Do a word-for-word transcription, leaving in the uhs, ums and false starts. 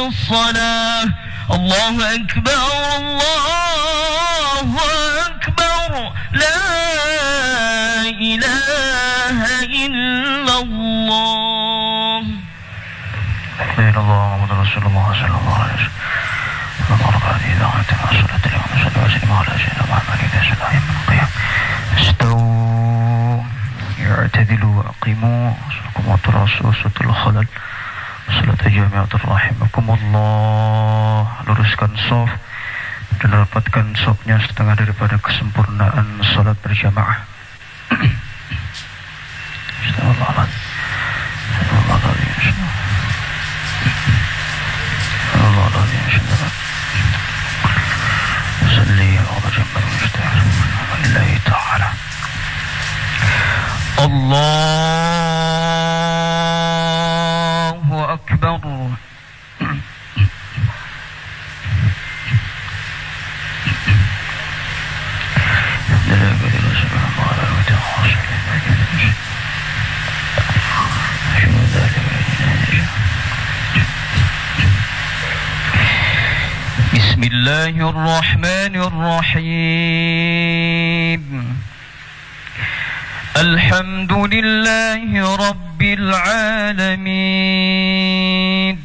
الصلاة الله أكبر الله أكبر لا إله إلا الله لا إله إلا الله محمد رسول الله صلى الله عليه وسلم اللهم عليه دعوتنا والصلاة اليوم صلى وسلم على سيدنا محمد إذا سلام من القيام استووا اعتدلوا وأقيموا صلكم وتراصوا صوت الخلل صلاة jami'at rahimakumullah. Luruskan shaf dan rapatkan shafnya setengah daripada kesempurnaan salat berjamaah. Astagfirullah. Allahu Akbar. Bismillahirrahmanirrahim. Alhamdulillahi Rabbil Alamin.